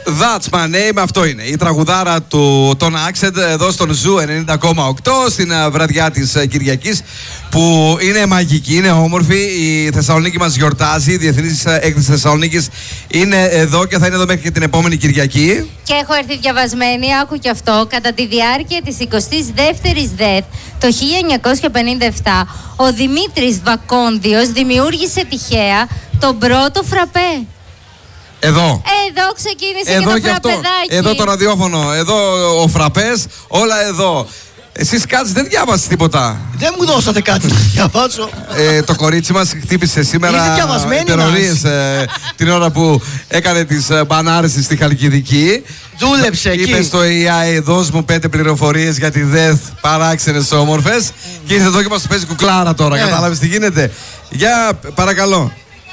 That's my name, αυτό είναι η τραγουδάρα του Τον Accent εδώ στον Ζου 90,8 στην βραδιά της Κυριακής που είναι μαγική, είναι όμορφη. Η Θεσσαλονίκη μας γιορτάζει, η Διεθνής Έκθεση Θεσσαλονίκης είναι εδώ και θα είναι εδώ μέχρι και την επόμενη Κυριακή. Και έχω έρθει διαβασμένη, άκου και αυτό, κατά τη διάρκεια της 22ης ΔΕΘ το 1957 ο Δημήτρης Βακόνδιος δημιούργησε τυχαία τον πρώτο φραπέ. Εδώ ξεκίνησε εδώ και το φραπεδάκι. Εδώ το ραδιόφωνο, εδώ ο φραπές, όλα εδώ. Εσείς κάτι δεν διάβασες τίποτα. Δεν μου δώσατε κάτι να διαβάσω. Το κορίτσι μας χτύπησε σήμερα υπερορίες την ώρα που έκανε τις μπανάρες στη Χαλκιδική. Δούλεψε εκεί. Είπε στο AI, δώσ' μου 5 πληροφορίες για τη ΔΕΘ, παράξενες όμορφες. Και ήρθε εδώ και μας παίζει κουκλάρα τώρα. Κατάλαβες τι γίνεται? Για παρακαλώ.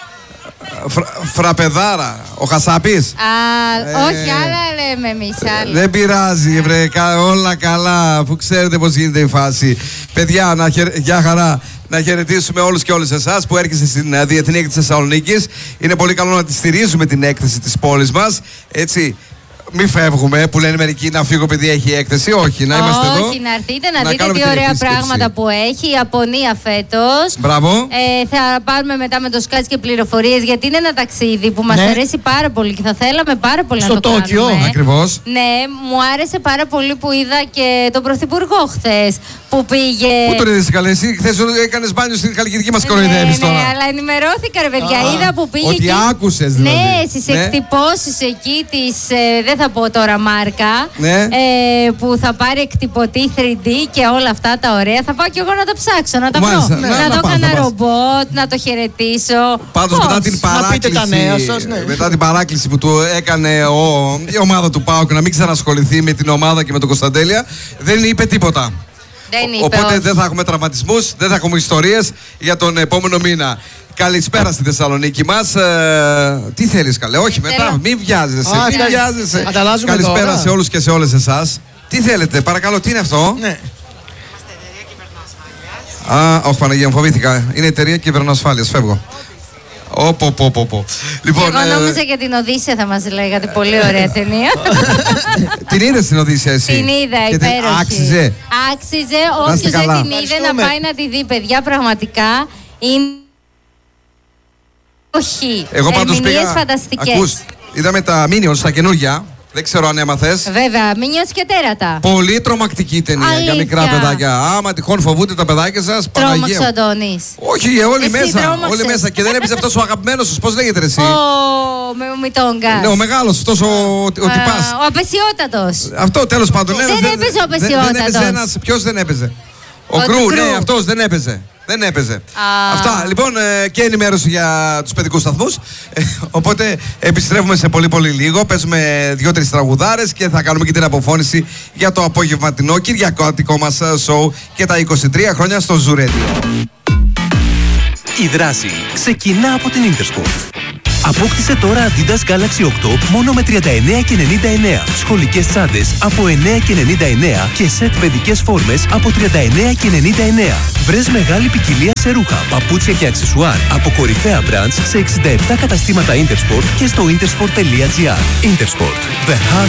Φραπεδάρα, ο Χασάπης. Όχι, άλλα λέμε εμείς. Δεν πειράζει, βρε, όλα καλά, αφού ξέρετε πώς γίνεται η φάση. Παιδιά, για χαρά να χαιρετήσουμε όλους και όλες εσάς που έρχεστε στην Διεθνή Έκθεση Θεσσαλονίκης. Είναι πολύ καλό να τη στηρίζουμε την έκθεση της πόλης μας. Έτσι. Μην φεύγουμε, που λένε μερικοί να φύγω επειδή έχει έκθεση. Όχι, να είμαστε εδώ. Όχι, να έρθετε να δείτε τι ωραία πράγματα που έχει. Η Ιαπωνία φέτος. Μπράβο. Θα πάρουμε μετά με το σκάτσι και πληροφορίες, γιατί είναι ένα ταξίδι που μας αρέσει πάρα πολύ και θα θέλαμε πάρα πολύ να το Τόκιο. κάνουμε. Ακριβώς. Ναι, μου άρεσε πάρα πολύ που είδα και τον Πρωθυπουργό χθες που πήγε. Πού τον είδες καλέ, εσύ χθες έκανες μπάνιο στην Χαλκιδική, μας κοροϊδεύεις τώρα. Ναι, αλλά ενημερώθηκα ρε παιδιά, είδα που πήγε. Ότι άκουσες δηλαδή. Ναι, στις εκτυπώσεις εκεί της. Δεν θα πω τώρα μάρκα, που θα πάρει εκτυπωτή 3D και όλα αυτά τα ωραία. Θα πάω κι εγώ να τα ψάξω, να τα βρω. Να δω κανένα ρομπότ, να το χαιρετήσω. Πάντως μετά την παράκληση, μετά την παράκληση που του έκανε η ομάδα του ΠΑΟΚ να μην ξανασχοληθεί με την ομάδα και με τον Κωνσταντέλια, δεν είπε τίποτα. Οπότε δεν θα έχουμε τραυματισμούς, δεν θα έχουμε ιστορίες για τον επόμενο μήνα. Καλησπέρα στη Θεσσαλονίκη μας. Τι θέλεις καλέ? Όχι μετά, μην βιάζεσαι. Καλησπέρα σε όλους και σε όλες εσάς. Τι θέλετε, παρακαλώ, τι είναι αυτό? Ναι. Όχι Παναγία μου, φοβήθηκα. Είναι εταιρεία κυβερνοασφάλειας, φεύγω. Λοιπόν, εγώ νόμιζα για την Οδύσσια θα μας λέγατε. Πολύ ωραία ταινία. Την είδες την Οδύσσια εσύ? Την είδα, υπέροχη. Άξιζε. Όποιος δεν την είδε να πάει να τη δει, παιδιά, πραγματικά είναι. Όχι. Εγώ πάντως πήγα. Φανταστικές. Ακούς, είδαμε τα Minions, τα καινούργια. Δεν ξέρω αν έμαθες. Βέβαια, Minions και τέρατα. Πολύ τρομακτική ταινία. Αλήθεια. Για μικρά παιδάκια. Άμα τυχόν φοβούνται τα παιδάκια σας, Παναγία. Τρόμαξε ο Αντώνης. Όχι, όλοι μέσα. Όλοι μέσα. Και δεν έπαιζε αυτός ο αγαπημένος σου. Πώς λέγεται ρε εσύ? Ο Μητόγκας. Ναι, ο μεγάλος, αυτός ο τυπάς. Ο απεσιότατος. Αυτό τέλος πάντων. Δεν έπαιζε ο απεσιότατος. Ποιος δεν έπαιζε? Ο Γκρου, ναι, αυτός δεν έπαιζε. Δεν έπαιζε. Αυτά λοιπόν και ενημέρωση για τους παιδικούς σταθμούς. Οπότε επιστρέφουμε σε πολύ πολύ λίγο. Παίζουμε 2-3 τραγουδάρες και θα κάνουμε και την αποφώνηση για το απογευματινό κυριακάτικο μας show και τα 23 χρόνια στο Zoo Radio. Η δράση ξεκινά από την Intersport. Απόκτησε τώρα Adidas Galaxy 8 μόνο με 39,99. Σχολικές τσάντες από 9,99 και σετ παιδικές φόρμες από 39,99. Βρες μεγάλη ποικιλία σε ρούχα, παπούτσια και αξεσουάρ από κορυφαία brands σε 67 καταστήματα Intersport και στο intersport.gr. Intersport. The